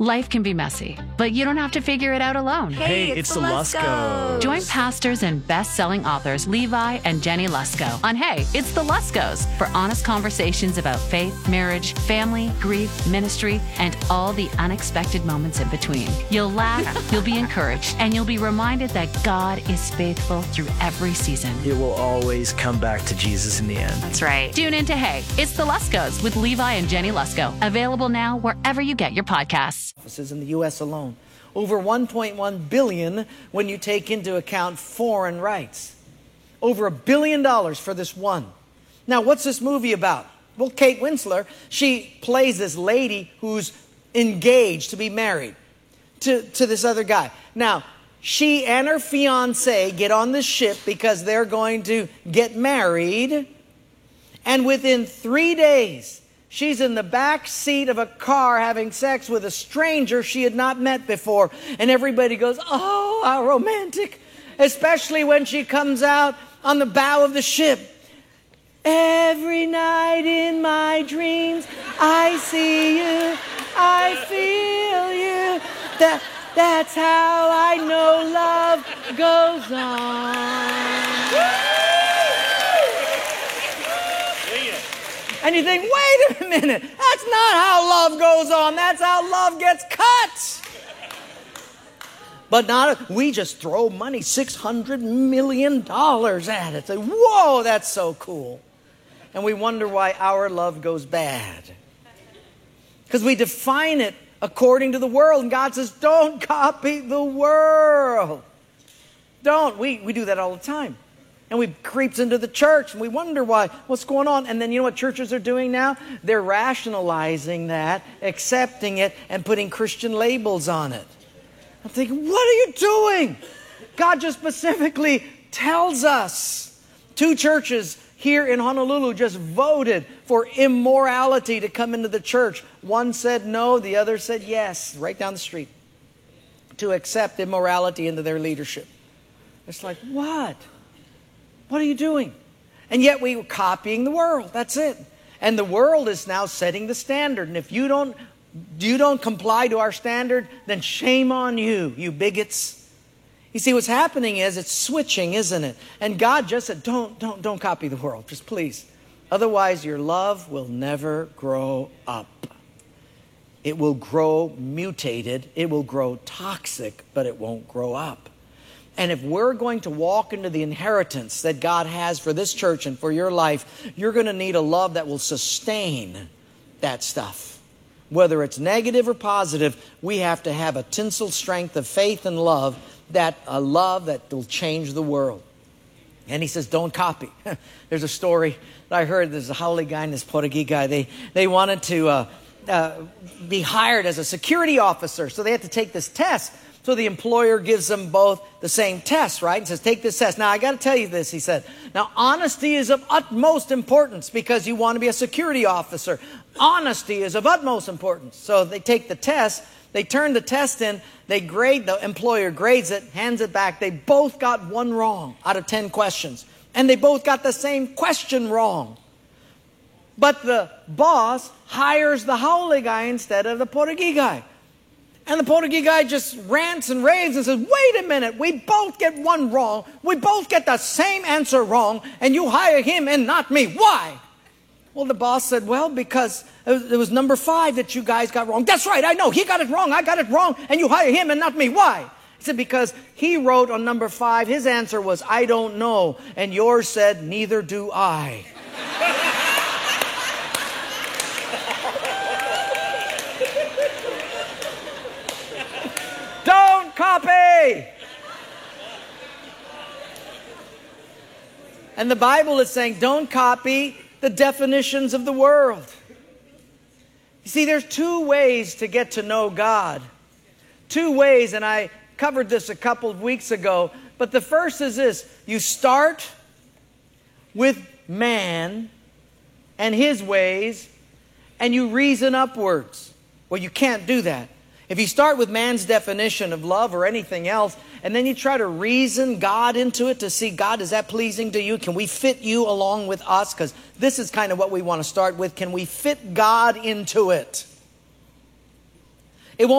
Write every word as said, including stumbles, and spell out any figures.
Life can be messy, but you don't have to figure it out alone. Hey, it's, it's the Luskos. Join pastors and best-selling authors Levi and Jenny Lusko on Hey, It's the Luskos for honest conversations about faith, marriage, family, grief, ministry, and all the unexpected moments in between. You'll laugh, you'll be encouraged, and you'll be reminded that God is faithful through every season. It will always come back to Jesus in the end. That's right. Tune in to Hey, It's the Luskos with Levi and Jenny Lusko. Available now wherever you get your podcasts. Offices in the U S alone. Over one point one billion when you take into account foreign rights. Over a billion dollars for this one. Now, what's this movie about? Well, Kate Winslet, she plays this lady who's engaged to be married to, to this other guy. Now, she and her fiancé get on this ship because they're going to get married. And within three days, she's in the back seat of a car having sex with a stranger she had not met before. And everybody goes, oh, how romantic. Especially when she comes out on the bow of the ship. Every night in my dreams, I see you, I feel you. That, that's how I know love goes on. And you think, wait a minute, that's not how love goes on. That's how love gets cut. But not, we just throw money, six hundred million dollars at it. Say, whoa, that's so cool. And we wonder why our love goes bad. Because we define it according to the world. And God says, don't copy the world. Don't. We, we do that all the time. And we creeps into the church and we wonder why, what's going on? And then you know what churches are doing now? They're rationalizing that, accepting it, and putting Christian labels on it. I'm thinking, what are you doing? God just specifically tells us. Two churches here in Honolulu just voted for immorality to come into the church. One said no, the other said yes, right down the street, to accept immorality into their leadership. It's like, what? What are you doing? And yet we were copying the world. That's it. And the world is now setting the standard. And if you don't, you don't comply to our standard, then shame on you, you bigots. You see, what's happening is it's switching, isn't it? And God just said, don't, don't, don't copy the world. Just please. Otherwise, your love will never grow up. It will grow mutated. It will grow toxic, but it won't grow up. And if we're going to walk into the inheritance that God has for this church and for your life, you're going to need a love that will sustain that stuff. Whether it's negative or positive, we have to have a tensile strength of faith and love, that a love that will change the world. And he says, don't copy. There's a story that I heard. There's a haole guy and this Portuguese guy. They, they wanted to uh, uh, be hired as a security officer, so they had to take this test. So the employer gives them both the same test, right? And says, take this test. Now, I got to tell you this, he said. Now, honesty is of utmost importance because you want to be a security officer. Honesty is of utmost importance. So they take the test. They turn the test in. They grade, the employer grades it, hands it back. They both got one wrong out of ten questions. And they both got the same question wrong. But the boss hires the haole guy instead of the Portuguese guy. And the Portuguese guy just rants and raves and says, wait a minute, we both get one wrong. We both get the same answer wrong, and you hire him and not me. Why? Well, the boss said, well, because it was number five that you guys got wrong. That's right, I know. He got it wrong, I got it wrong, and you hire him and not me. Why? He said, because he wrote on number five, his answer was, I don't know. And yours said, neither do I. Don't copy! And the Bible is saying, don't copy the definitions of the world. You see, there's two ways to get to know God. Two ways, and I covered this a couple of weeks ago. But the first is this. You start with man and his ways, and you reason upwards. Well, you can't do that. If you start with man's definition of love or anything else, and then you try to reason God into it to see, God, is that pleasing to you? Can we fit you along with us? Because this is kind of what we want to start with. Can we fit God into it?